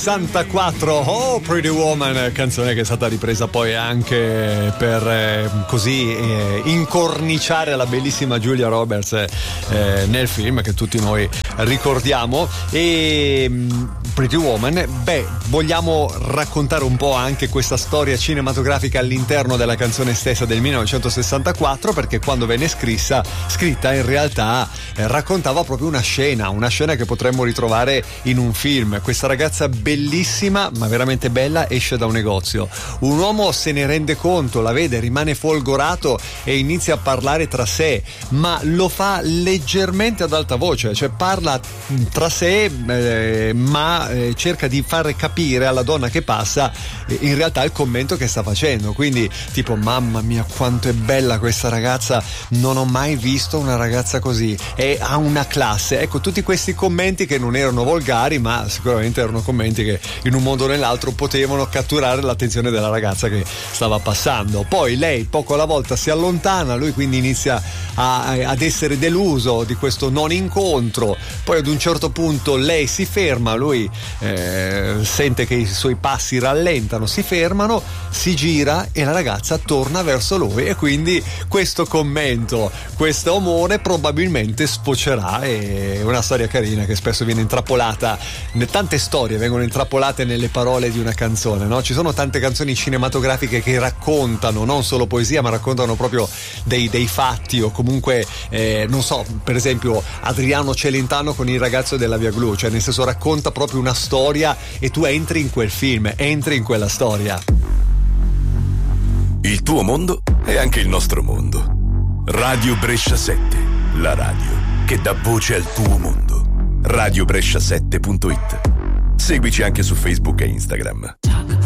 1964, Oh Pretty Woman, canzone che è stata ripresa poi anche per così incorniciare la bellissima Julia Roberts nel film che tutti noi ricordiamo. E Pretty Woman, vogliamo raccontare un po' anche questa storia cinematografica all'interno della canzone stessa del 1964, perché quando venne scritta in realtà raccontava proprio una scena che potremmo ritrovare in un film. Questa ragazza bellissima, ma veramente bella, esce da un negozio, un uomo se ne rende conto, la vede, rimane folgorato e inizia a parlare tra sé, ma lo fa leggermente ad alta voce, cioè parla tra sé, ma cerca di far capire alla donna che passa in realtà il commento che sta facendo, quindi tipo: mamma mia quanto è bella questa ragazza, non ho mai visto una ragazza così, e ha una classe. Ecco, tutti questi commenti che non erano volgari, ma sicuramente erano commenti che in un modo o nell'altro potevano catturare l'attenzione della ragazza che stava passando. Poi lei poco alla volta si allontana, lui quindi inizia ad essere deluso di questo non incontro. Poi ad un certo punto lei si ferma, lui sente che i suoi passi rallentano, si fermano, si gira e la ragazza torna verso lui, e quindi questo commento, questo amore probabilmente sfocerà. È una storia carina che spesso viene intrappolata, tante storie vengono intrappolate nelle parole di una canzone, no? Ci sono tante canzoni cinematografiche che raccontano non solo poesia, ma raccontano proprio dei fatti, o comunque non so, per esempio Adriano Celentano con Il ragazzo della via Glu, cioè nel senso racconta proprio una storia e tu entri in quel film, entri in quella storia. Il tuo mondo è anche il nostro mondo. Radio Brescia 7, la radio che dà voce al tuo mondo. radiobrescia7.it. Seguici anche su Facebook e Instagram.